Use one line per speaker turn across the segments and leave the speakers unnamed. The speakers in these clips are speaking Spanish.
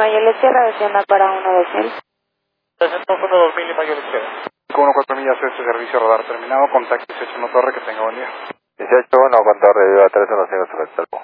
Lima Juliet Sierra, descienda para 1-2000.
Presentamos 1-2000 Lima Juliet Sierra.
1-4 millas, este servicio radar terminado, contacto 18 Torre, que tenga buen día.
18-1 con Torre, viva 315 sobre el telmo.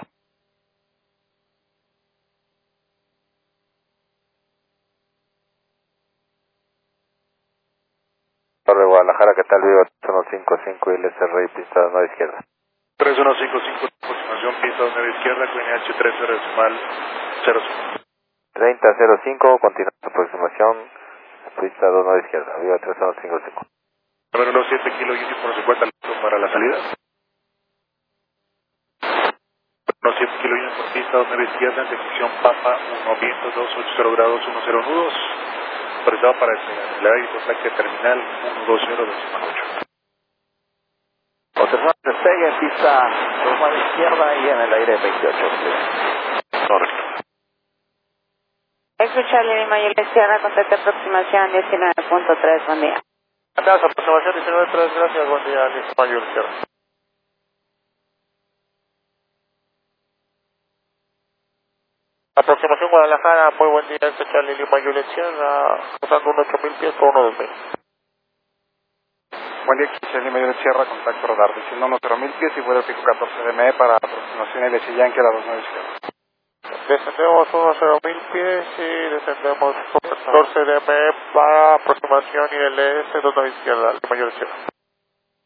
Torre Guadalajara, ¿qué tal? Viva 3155 ILSR y pista 9 izquierda.
3155, aproximación pista 9 izquierda, QNH 13 decimal 05.
3005, continúa su aproximación, pista 29 izquierda, viva 3155.
Número 7 kilo unit por 50 litros para la salida. Número 7 kilo unit por pista 9 izquierda, en dirección Papa 1 viento 280 grados 10 nudos. Autorizado para el aire y contacto terminal 120 decimal 8.
Observamos despegue en pista 9 izquierda y en el aire 28.
Correcto.
Escucharle Lima Juliet Sierra, contacto aproximación 19.3, buen día.
Gracias, aproximación 19.3, gracias, buen día, Lima Juliet Sierra. Aproximación Guadalajara, muy buen día, este Charlie Lima Juliet Sierra, cruzando unos 8000 pies por 1-2000.
Buen día, Charlie Lima Juliet Sierra, contacto radar, descienda unos 0.000 pies y vuelo pico 14 DME para aproximación LS Yankee a la 29 izquierda.
Descendemos unos 0.000 pies y descendemos 14 dm para aproximación ILS 29 izquierda, Lima Juliet Sierra.